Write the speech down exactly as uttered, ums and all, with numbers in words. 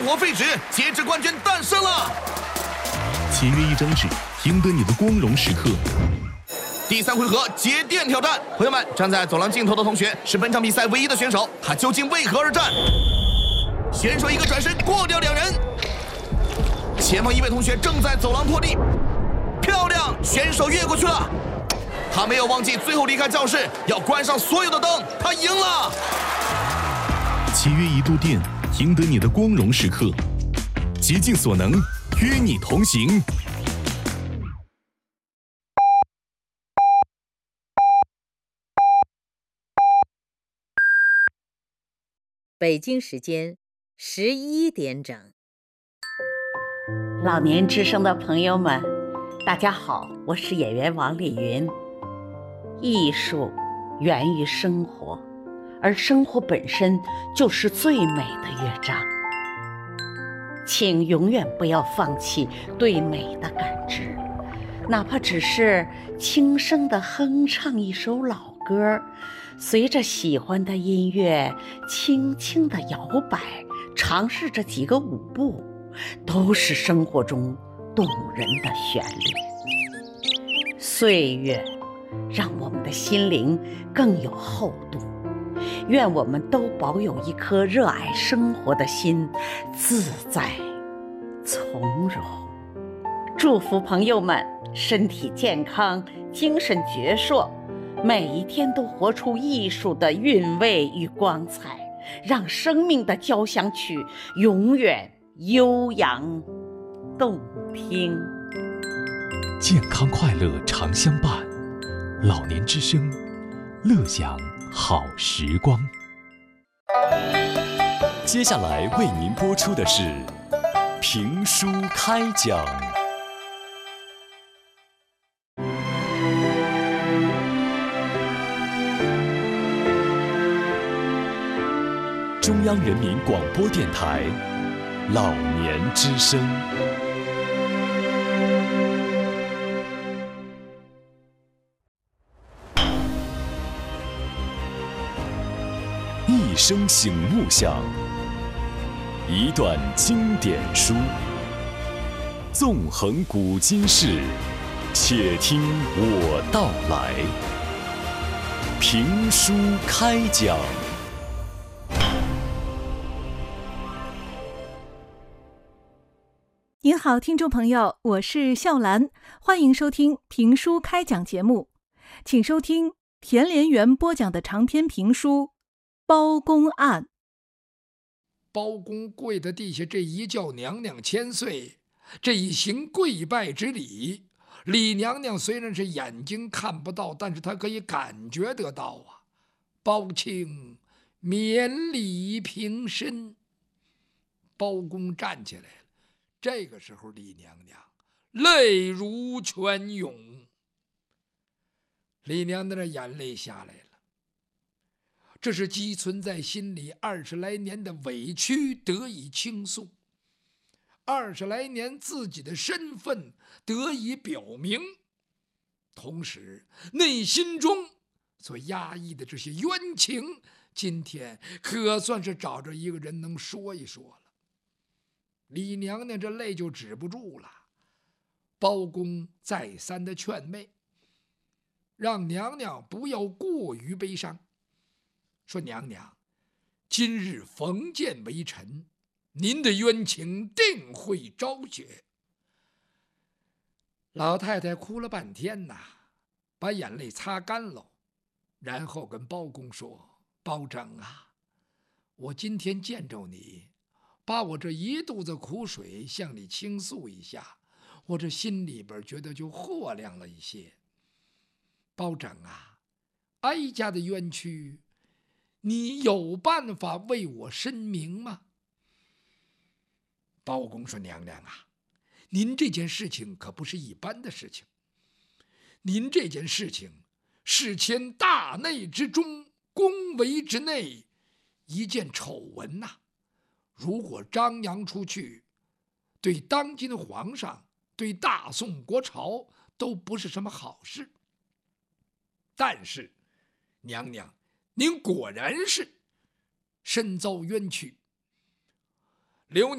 我废纸节制冠军诞生了。 签约一张纸，赢得你的光荣时刻。 第三回合节电挑战，朋友们，站在走廊尽头的同学是本场比赛唯一的选手，他究竟为何而战？选手一个转身过掉两人，前方一位同学正在走廊拖地，漂亮，选手越过去了。他没有忘记最后离开教室要关上所有的灯，他赢了。 签约一度电，赢得你的光荣时刻。竭尽所能，与你同行。 北京时间十一点整。 老年之声的朋友们，大家好，我是演员王丽云。艺术源于生活，而生活本身就是最美的乐章。请永远不要放弃对美的感知，哪怕只是轻声地哼唱一首老歌，随着喜欢的音乐轻轻地摇摆，尝试着几个舞步，都是生活中动人的旋律。岁月让我们的心灵更有厚度，愿我们都保有一颗热爱生活的心，自在从容。祝福朋友们身体健康，精神矍铄，每一天都活出艺术的韵味与光彩，让生命的交响曲永远悠扬动听。 健康快乐常相伴，老年之声，乐享好时光。接下来为您播出的是评书开讲。中央人民广播电台老年之声。一声醒目响，一段经典书，纵横古今事，且听我道来。评书开讲。 您好，听众朋友，我是笑兰，欢迎收听评书开讲节目，请收听田连元播讲的长篇评书《包公案》。 包公跪在地下这一叫娘娘千岁，这一行跪拜之礼，李娘娘虽然是眼睛看不到，但是她可以感觉得到啊。包卿免礼平身。包公站起来了，这个时候李娘娘泪如泉涌，李娘娘的眼泪下来了。这是积存在心里二十来年的委屈得以倾诉，二十来年自己的身份得以表明，同时内心中所压抑的这些冤情，今天可算是找着一个人能说一说了。李娘娘这泪就止不住了，包公再三的劝慰，让娘娘不要过于悲伤，说娘娘，今日逢见微臣，您的冤情定会昭雪。老太太哭了半天呐，把眼泪擦干了，然后跟包公说，包拯啊，我今天见着你，把我这一肚子苦水向你倾诉一下，我这心里边觉得就豁亮了一些。包拯啊，哀家的冤屈你有办法为我申明吗？包公说，娘娘啊，您这件事情可不是一般的事情，您这件事情是牵大内之中，宫闱之内一件丑闻呐、啊。如果张扬出去，对当今的皇上，对大宋国朝都不是什么好事。但是娘娘，您果然是身遭冤屈，刘